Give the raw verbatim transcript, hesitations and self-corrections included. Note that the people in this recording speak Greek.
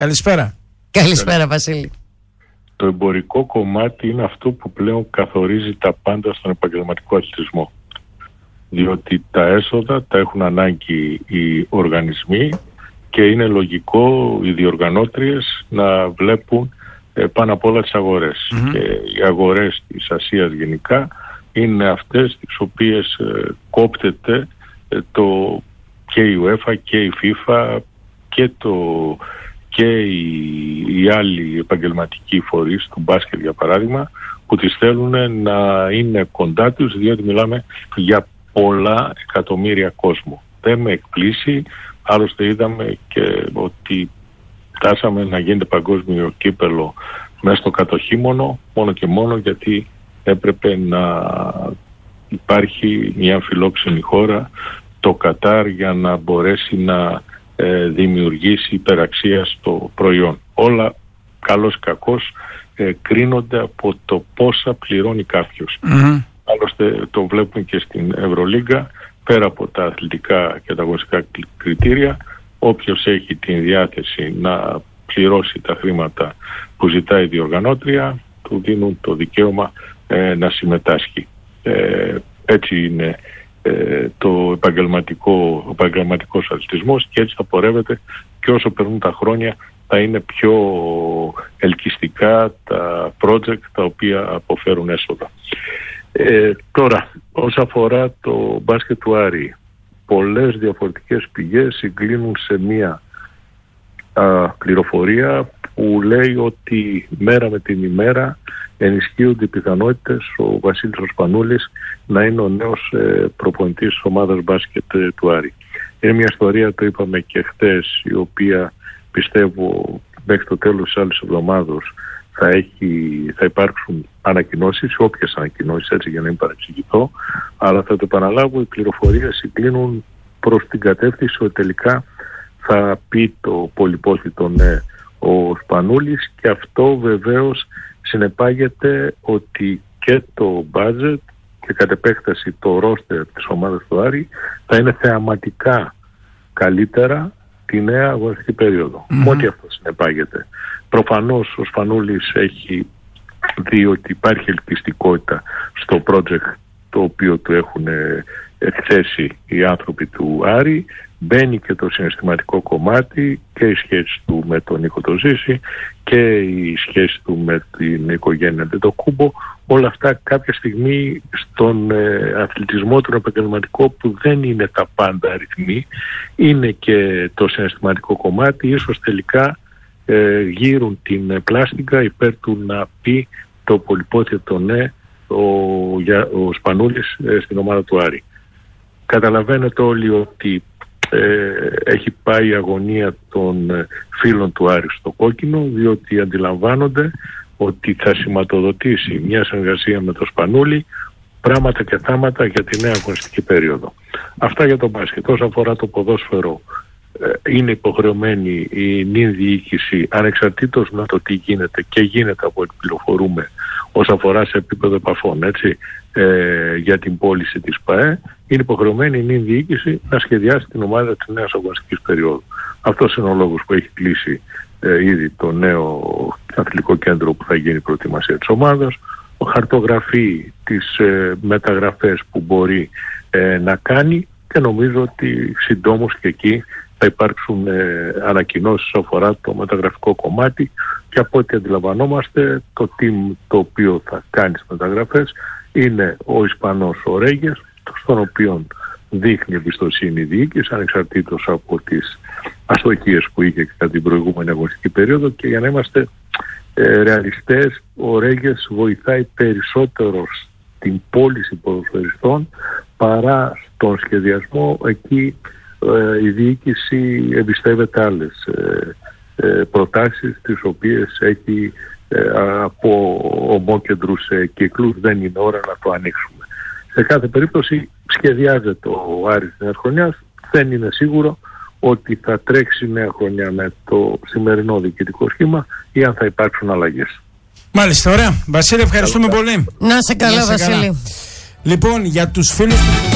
Καλησπέρα. Καλησπέρα, Βασίλη. Το εμπορικό κομμάτι είναι αυτό που πλέον καθορίζει τα πάντα στον επαγγελματικό αθλητισμό. Διότι τα έσοδα τα έχουν ανάγκη οι οργανισμοί και είναι λογικό οι διοργανώτριες να βλέπουν ε, πάνω απ' όλα τις αγορές. Mm-hmm. Και οι αγορές της Ασίας γενικά είναι αυτές τις οποίες ε, κόπτεται ε, το, και η UEFA και η FIFA και, το, και οι, οι άλλοι επαγγελματικοί φορείς του μπάσκετ για παράδειγμα, που τις θέλουν να είναι κοντά τους, διότι μιλάμε για πολλά εκατομμύρια κόσμο. Δεν με εκπλήσει, άλλωστε είδαμε και ότι φτάσαμε να γίνεται παγκόσμιο κύπελο μέσα στο κατοχήμωνο, μόνο και μόνο γιατί έπρεπε να υπάρχει μια φιλόξενη χώρα, το Κατάρ, για να μπορέσει να ε, δημιουργήσει υπεραξία στο προϊόν. Όλα καλώς κακώς ε, κρίνονται από το πόσα πληρώνει κάποιος. Mm-hmm. Άλλωστε το βλέπουμε και στην Ευρωλίγκα, πέρα από τα αθλητικά και τα αγωνιστικά κριτήρια, όποιος έχει την διάθεση να πληρώσει τα χρήματα που ζητάει η διοργανώτρια, του δίνουν το δικαίωμα ε, να συμμετάσχει. Ε, έτσι είναι ε, το επαγγελματικό, ο επαγγελματικός αθλητισμός και έτσι θα πορεύεται, και όσο περνούν τα χρόνια θα είναι πιο ελκυστικά τα project τα οποία αποφέρουν έσοδα. Ε, τώρα, όσον αφορά το μπάσκετ του Άρη, πολλές διαφορετικές πηγές συγκλίνουν σε μία α, πληροφορία που λέει ότι μέρα με την ημέρα ενισχύονται οι πιθανότητες ο Βασίλης ο Σπανούλης να είναι ο νέος ε, προπονητής της ομάδας μπάσκετ ε, του Άρη. Είναι μια ιστορία, το είπαμε και χτες, η οποία πιστεύω μέχρι το τέλος της άλλης εβδομάδος θα, έχει, θα υπάρξουν ανακοινώσεις, όποιες ανακοινώσεις, έτσι για να μην παρεξηγηθώ, αλλά θα το επαναλάβω, οι πληροφορίες συγκλίνουν προς την κατεύθυνση ότι τελικά θα πει το πολυπόθητο ναι ο Σπανούλης, και αυτό βεβαίως συνεπάγεται ότι και το budget και κατ' επέκταση το roster της ομάδας του Άρη θα είναι θεαματικά καλύτερα τη νέα αγωνιστική περίοδο. Mm-hmm. Ό,τι αυτό συνεπάγεται. Προφανώς ο Σπανούλης έχει δει ότι υπάρχει ελκυστικότητα στο project το οποίο του έχουν εκθέσει οι άνθρωποι του Άρη. Μπαίνει και το συναισθηματικό κομμάτι και η σχέση του με τον Νίκο το Ζήση και η σχέση του με την οικογένεια Αντετοκούμπο. Όλα αυτά κάποια στιγμή στον ε, αθλητισμό τον επαγγελματικό, που δεν είναι τα πάντα αριθμοί, είναι και το συναισθηματικό κομμάτι, ίσως τελικά ε, γύρουν την πλάστικα υπέρ του να πει το πολυπόθητο ναι ο, για, ο Σπανούλης ε, στην ομάδα του Άρη. Καταλαβαίνετε όλοι ότι ε, έχει πάει η αγωνία των ε, φίλων του Άρη στο κόκκινο, διότι αντιλαμβάνονται ότι θα σηματοδοτήσει μια συνεργασία με το Σπανούλη, πράγματα και θάματα για τη νέα αγωνιστική περίοδο. Αυτά για το μπάσκετ. Όσον αφορά το ποδόσφαιρο, ε, είναι υποχρεωμένη η νυν διοίκηση, ανεξαρτήτως με το τι γίνεται, και γίνεται από ό,τι πληροφορούμε όσον αφορά σε επίπεδο επαφών, έτσι, ε, για την πώληση της ΠΑΕ, είναι υποχρεωμένη η νυν διοίκηση να σχεδιάσει την ομάδα της νέας αγωνιστικής περίοδου. Αυτός είναι ο λόγος που έχει κλείσει ε, ήδη το νέο αθλητικό κέντρο που θα γίνει η προετοιμασία της ομάδας, ο χαρτογραφεί τις ε, μεταγραφές που μπορεί ε, να κάνει, και νομίζω ότι συντόμως και εκεί θα υπάρξουν ε, ανακοινώσεις όσον αφορά το μεταγραφικό κομμάτι, και από ό,τι αντιλαμβανόμαστε το team το οποίο θα κάνει τις μεταγραφές είναι ο Ισπανός ο Ρέγες, στον οποίο δείχνει εμπιστοσύνη η διοίκηση ανεξαρτήτως από τις αστοχίες που είχε κατά την προηγούμενη αγωνιστική περίοδο, και για να είμαστε ε, ρεαλιστές, ο Ρέγες βοηθάει περισσότερο στην πώληση ποδοσφαιριστών παρά στον σχεδιασμό. Εκεί ε, η διοίκηση εμπιστεύεται άλλες ε, ε, προτάσεις τις οποίες έχει ε, από ομόκεντρους ε, κύκλους. Δεν είναι ώρα να το ανοίξουμε. Σε κάθε περίπτωση σχεδιάζεται ο Άρης νέα χρονιάς. Δεν είναι σίγουρο ότι θα τρέξει νέα χρονιά με το σημερινό διοικητικό σχήμα ή αν θα υπάρξουν αλλαγές. Μάλιστα, ωραία. Βασίλη, ευχαριστούμε Καλώς. πολύ. Να σε καλά, Βασίλη. Λοιπόν, για τους φίλους του